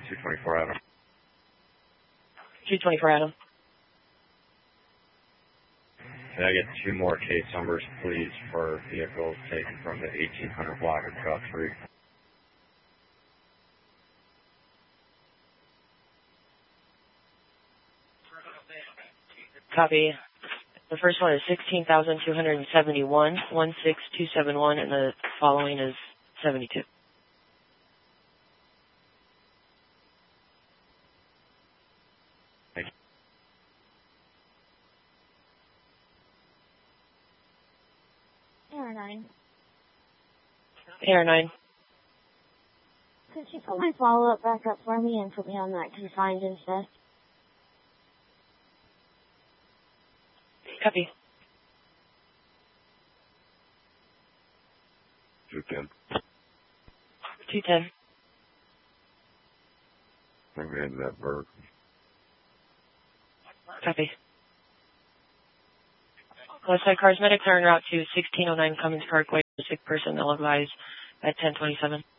224 Adam. 224 Adam. Can I get 2 more case numbers, please, for vehicles taken from the 1800 block of Guthrie? Copy. The first one is 16,271, 16271, and the following is 72. Thank you. AR9. AR9. Could you put my follow-up back up for me and put me on that confined instead? Copy. 210. 210. I'm going to that bird. Copy. Westside Cars Medics are en route to 1609 Cummins Parkway. A sick person ill advised at 1027.